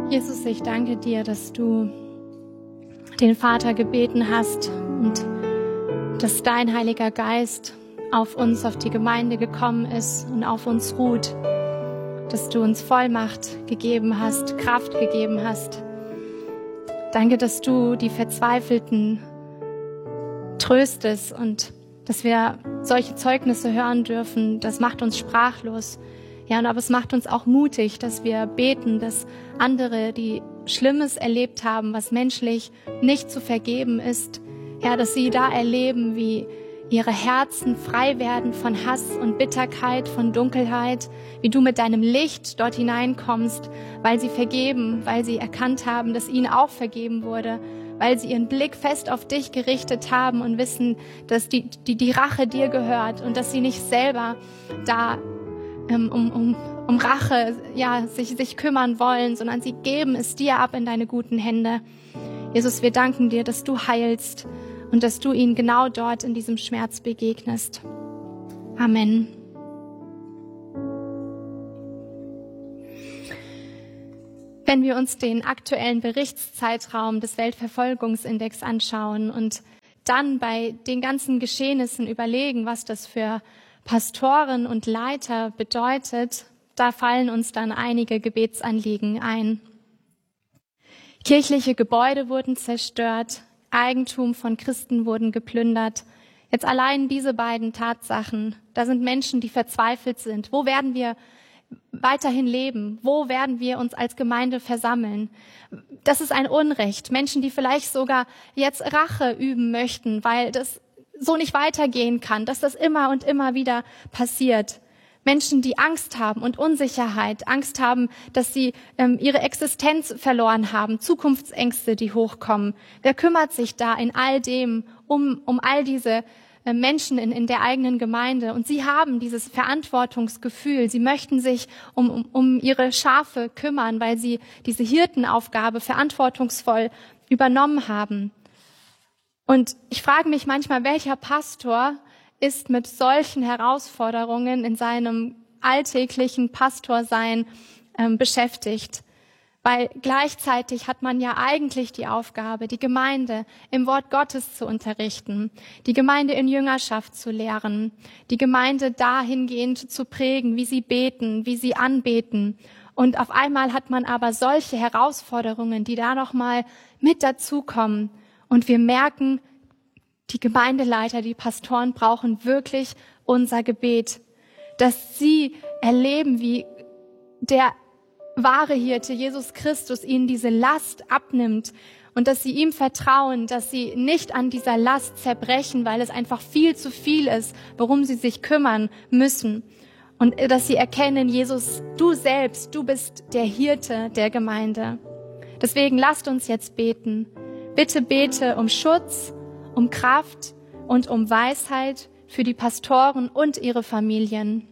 Jesus, ich danke dir, dass du den Vater gebeten hast und dass dein Heiliger Geist auf uns, auf die Gemeinde gekommen ist und auf uns ruht, dass du uns Vollmacht gegeben hast, Kraft gegeben hast. Danke, dass du die Verzweifelten tröstest und dass wir solche Zeugnisse hören dürfen. Das macht uns sprachlos. Ja, aber es macht uns auch mutig, dass wir beten, dass andere, die Schlimmes erlebt haben, was menschlich nicht zu vergeben ist, ja, dass sie da erleben, wie ihre Herzen frei werden von Hass und Bitterkeit, von Dunkelheit, wie du mit deinem Licht dort hineinkommst, weil sie vergeben, weil sie erkannt haben, dass ihnen auch vergeben wurde, weil sie ihren Blick fest auf dich gerichtet haben und wissen, dass die Rache dir gehört und dass sie nicht selber da um Rache sich kümmern wollen, sondern sie geben es dir ab in deine guten Hände. Jesus, wir danken dir, dass du heilst und dass du ihnen genau dort in diesem Schmerz begegnest. Amen. Wenn wir uns den aktuellen Berichtszeitraum des Weltverfolgungsindex anschauen und dann bei den ganzen Geschehnissen überlegen, was das für Pastoren und Leiter bedeutet, da fallen uns dann einige Gebetsanliegen ein. Kirchliche Gebäude wurden zerstört, Eigentum von Christen wurden geplündert. Jetzt allein diese beiden Tatsachen, da sind Menschen, die verzweifelt sind. Wo werden wir weiterhin leben? Wo werden wir uns als Gemeinde versammeln? Das ist ein Unrecht. Menschen, die vielleicht sogar jetzt Rache üben möchten, weil das so nicht weitergehen kann, dass das immer und immer wieder passiert. Menschen, die Angst haben und Unsicherheit, Angst haben, dass sie ihre Existenz verloren haben, Zukunftsängste, die hochkommen. Wer kümmert sich da in all dem um all diese Menschen in der eigenen Gemeinde? Und sie haben dieses Verantwortungsgefühl. Sie möchten sich um ihre Schafe kümmern, weil sie diese Hirtenaufgabe verantwortungsvoll übernommen haben. Und ich frage mich manchmal, welcher Pastor ist mit solchen Herausforderungen in seinem alltäglichen Pastorsein beschäftigt. Weil gleichzeitig hat man ja eigentlich die Aufgabe, die Gemeinde im Wort Gottes zu unterrichten, die Gemeinde in Jüngerschaft zu lehren, die Gemeinde dahingehend zu prägen, wie sie beten, wie sie anbeten. Und auf einmal hat man aber solche Herausforderungen, die da nochmal mit dazukommen. Und wir merken, die Gemeindeleiter, die Pastoren brauchen wirklich unser Gebet, dass sie erleben, wie der wahre Hirte, Jesus Christus, ihnen diese Last abnimmt und dass sie ihm vertrauen, dass sie nicht an dieser Last zerbrechen, weil es einfach viel zu viel ist, worum sie sich kümmern müssen. Und dass sie erkennen, Jesus, du selbst, du bist der Hirte der Gemeinde. Deswegen lasst uns jetzt beten. Bitte bete um Schutz, um Kraft und um Weisheit für die Pastoren und ihre Familien.